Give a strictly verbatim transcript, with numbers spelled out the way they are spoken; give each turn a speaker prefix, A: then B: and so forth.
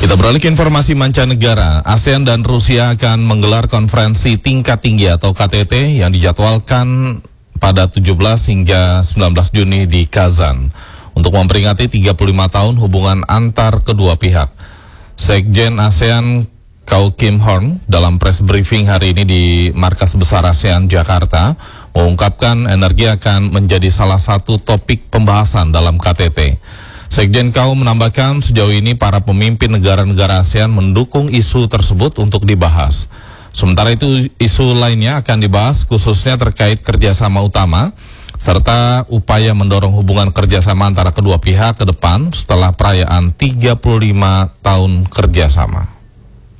A: Kita beralih ke informasi mancanegara. ASEAN dan Rusia akan menggelar konferensi tingkat tinggi atau K T T yang dijadwalkan pada tujuh belas hingga sembilan belas Juni di Kazan untuk memperingati tiga puluh lima tahun hubungan antar kedua pihak. Sekjen ASEAN Kau Kim Horn dalam press briefing hari ini di Markas Besar ASEAN Jakarta mengungkapkan energi akan menjadi salah satu topik pembahasan dalam K T T. Sekjen Kau menambahkan sejauh ini para pemimpin negara-negara ASEAN mendukung isu tersebut untuk dibahas. Sementara itu isu lainnya akan dibahas khususnya terkait kerjasama utama serta upaya mendorong hubungan kerjasama antara kedua pihak ke depan setelah perayaan tiga puluh lima tahun kerjasama.